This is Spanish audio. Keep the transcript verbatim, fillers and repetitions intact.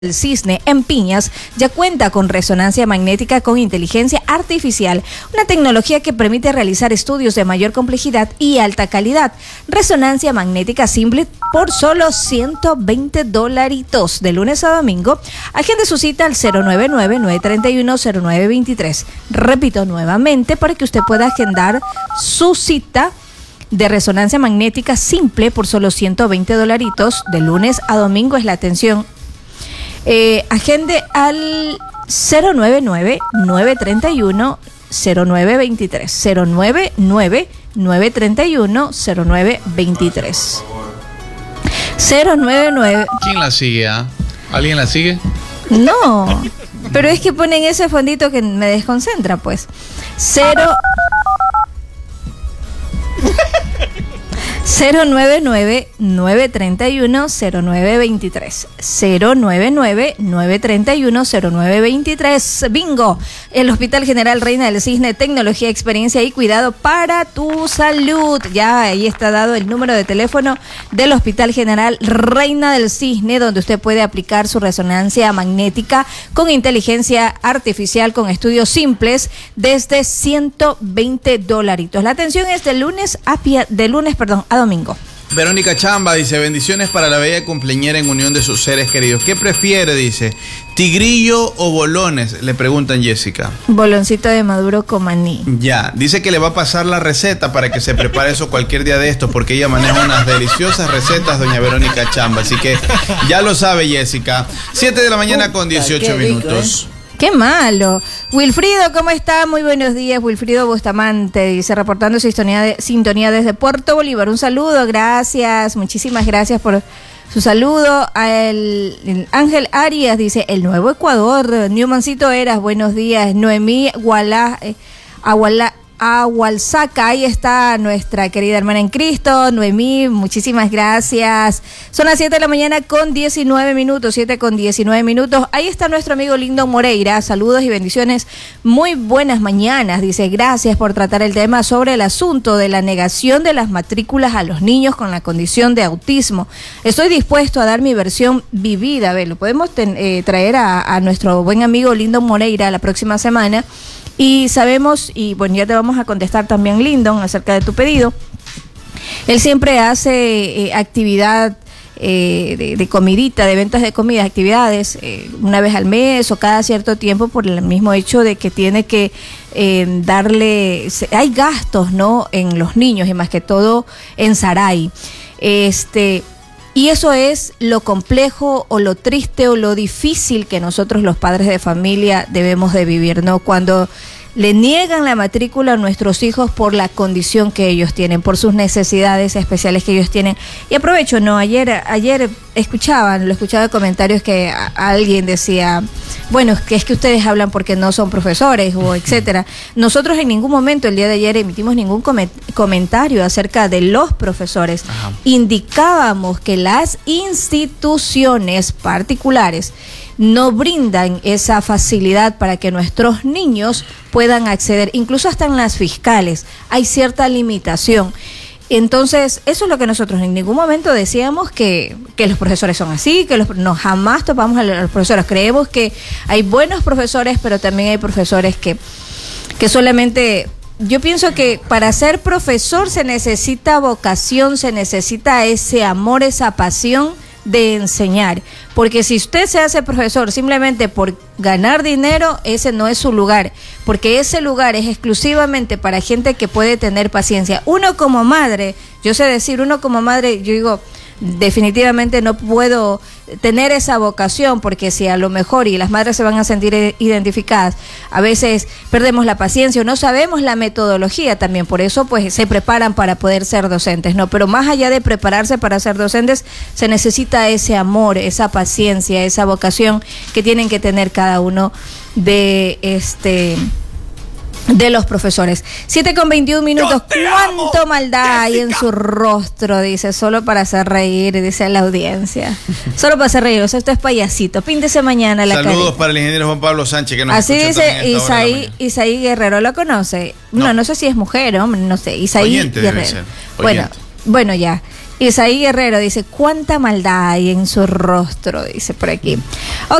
El Cisne en Piñas ya cuenta con resonancia magnética con inteligencia artificial, una tecnología que permite realizar estudios de mayor complejidad y alta calidad. Resonancia magnética simple por solo ciento veinte dolaritos de lunes a domingo. Agende su cita al cero nueve nueve, nueve tres uno, cero nueve dos tres. Repito nuevamente para que usted pueda agendar su cita de resonancia magnética simple por solo ciento veinte dolaritos de lunes a domingo. Es la atención. Eh, agende al cero nueve nueve, nueve tres uno, cero nueve dos tres, cero nueve nueve, nueve tres uno, cero nueve dos tres. cero nueve nueve. ¿Quién la sigue? ¿Ah? ¿Alguien la sigue? No, pero es que ponen ese fondito que me desconcentra, pues. Cero cero nueve nueve, nueve tres uno, cero nueve dos tres. cero nueve nueve, nueve tres uno, cero nueve dos tres. Bingo. El Hospital General Reina del Cisne, tecnología, experiencia y cuidado para tu salud. Ya ahí está dado el número de teléfono del Hospital General Reina del Cisne, donde usted puede aplicar su resonancia magnética con inteligencia artificial, con estudios simples, desde ciento veinte dolaritos. La atención es de lunes a pie, de lunes, perdón, a domingo. Verónica Chamba dice: bendiciones para la bella cumpleañera en unión de sus seres queridos. ¿Qué prefiere? Dice: ¿tigrillo o bolones? Le preguntan Jessica. Boloncito de maduro con maní. Ya, dice que le va a pasar la receta para que se prepare eso cualquier día de estos, porque ella maneja unas deliciosas recetas, doña Verónica Chamba. Así que ya lo sabe, Jessica. siete de la mañana con dieciocho minutos. Qué malo. Wilfrido, ¿cómo está? Muy buenos días, Wilfrido Bustamante, dice, reportando sintonía, de, sintonía desde Puerto Bolívar. Un saludo, gracias, muchísimas gracias por su saludo. El, el Ángel Arias dice: el nuevo Ecuador. Newmancito Eras, buenos días. Noemí Gualá, eh, Agualá, Agualsaca, ahí está nuestra querida hermana en Cristo, Noemí, muchísimas gracias. Son las siete de la mañana con diecinueve minutos, siete con diecinueve minutos. Ahí está nuestro amigo Lindo Moreira, saludos y bendiciones, muy buenas mañanas. Dice: gracias por tratar el tema sobre el asunto de la negación de las matrículas a los niños con la condición de autismo. Estoy dispuesto a dar mi versión vivida. A ver, lo podemos ten, eh, traer a, a nuestro buen amigo Lindo Moreira la próxima semana. Y sabemos, y bueno, ya te vamos a contestar también, Lindon, acerca de tu pedido. Él siempre hace eh, actividad eh, de, de comidita, de ventas de comida, actividades, eh, una vez al mes o cada cierto tiempo, por el mismo hecho de que tiene que eh, darle, hay gastos, ¿no?, en los niños y más que todo en Saray. Este... Y eso es lo complejo o lo triste o lo difícil que nosotros los padres de familia debemos de vivir, ¿no? Cuando le niegan la matrícula a nuestros hijos por la condición que ellos tienen, por sus necesidades especiales que ellos tienen. Y aprovecho, ¿no? Ayer, ayer escuchaban, lo escuchaba en comentarios que a, a alguien decía, bueno, que es que ustedes hablan porque no son profesores o etcétera. Nosotros en ningún momento el día de ayer emitimos ningún coment- comentario acerca de los profesores. Ajá. Indicábamos que las instituciones particulares no brindan esa facilidad para que nuestros niños puedan acceder, incluso hasta en las fiscales hay cierta limitación. Entonces, eso es lo que nosotros en ningún momento decíamos, que, que los profesores son así, que los, no jamás topamos a los profesores. Creemos que hay buenos profesores, pero también hay profesores que, que solamente... Yo pienso que para ser profesor se necesita vocación, se necesita ese amor, esa pasión de enseñar, porque si usted se hace profesor simplemente por ganar dinero, ese no es su lugar, porque ese lugar es exclusivamente para gente que puede tener paciencia. Uno como madre, yo sé decir, uno como madre, yo digo, definitivamente no puedo tener esa vocación, porque si a lo mejor, y las madres se van a sentir identificadas, a veces perdemos la paciencia o no sabemos la metodología también, por eso pues se preparan para poder ser docentes, ¿no? Pero más allá de prepararse para ser docentes, se necesita ese amor, esa paciencia, esa vocación que tienen que tener cada uno de este... de los profesores. siete con veintiún minutos. ¿Cuánto amo, maldad hay en su rostro? Dice, solo para hacer reír, dice la audiencia. Solo para hacer reír, o sea, esto es payasito. Píntese mañana la cara. Saludos para el ingeniero Juan Pablo Sánchez, que nos Así dice Isaí, Isaí Guerrero, ¿lo conoce? No. no, no sé si es mujer o hombre, no sé. Isaí Oyente Guerrero. Debe ser. Bueno, bueno, ya. Isaí Guerrero dice, cuánta maldad hay en su rostro, dice por aquí.